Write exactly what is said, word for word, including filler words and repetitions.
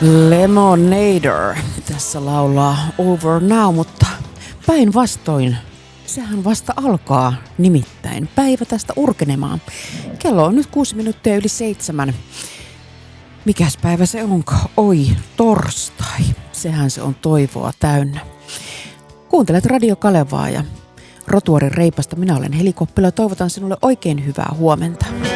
Lemonader tässä laulaa Over Now, mutta päinvastoin sehän vasta alkaa nimittäin päivä tästä urkenemaan. Kello on nyt kuusi minuuttia yli seitsemän. Mikäs päivä se onkaan? Oi, torstai. Sehän se on toivoa täynnä. Kuuntelet Radio Kalevaa ja Rotuarin reipasta. Minä olen Heli Koppila ja toivotan sinulle oikein hyvää huomenta.